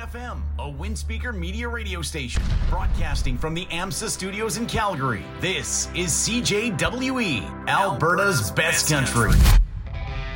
FM, a Windspeaker media radio station, broadcasting from the AMSA studios in Calgary. This is CJWE, Alberta's best country.